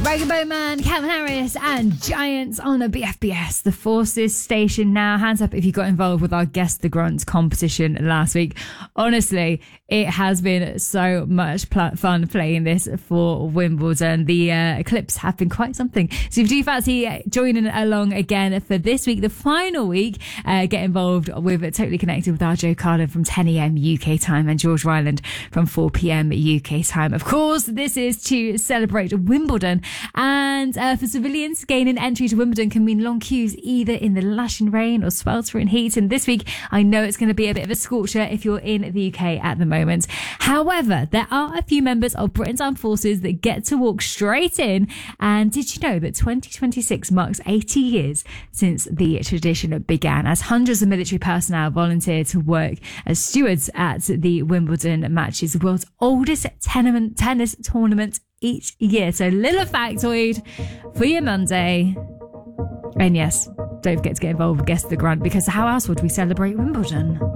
Dragon Boat Man, Calvin Harris and Giants on a BFBS, the Forces station now. Hands up if you got involved with our Guess the Grunt competition last week. Honestly, it has been so much fun playing this for Wimbledon. The clips have been quite something. So if you do fancy joining along again for this week, the final week, get involved with Totally Connected with our Joe Carlin from 10 a.m. UK time and George Ryland from 4 p.m. UK time. Of course, this is to celebrate Wimbledon. And for civilians, gaining entry to Wimbledon can mean long queues either in the lashing rain or sweltering heat. And this week, I know it's going to be a bit of a scorcher if you're in the UK at the moment. However, there are a few members of Britain's Armed Forces that get to walk straight in. And did you know that 2026 marks 80 years since the tradition began, as hundreds of military personnel volunteered to work as stewards at the Wimbledon matches, the world's oldest tennis tournament each year. So little factoid for your Monday. And yes, don't forget to get involved with Guess the Grunt, because how else would we celebrate Wimbledon?